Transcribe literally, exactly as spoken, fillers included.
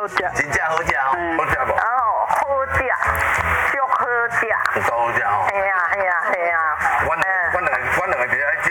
食， 真正好食哦，好食无？ 哦，好食，足好食。 有够好食哦。 系啊系啊系啊。 阮两个阮两个阮两个伫咧